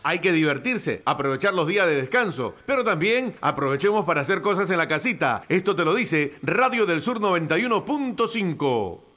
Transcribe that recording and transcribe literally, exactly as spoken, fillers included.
Hay que divertirse, aprovechar los días de descanso, pero también aprovechemos para hacer cosas en la casita. Esto te lo dice Radio del Sur noventa y uno punto cinco.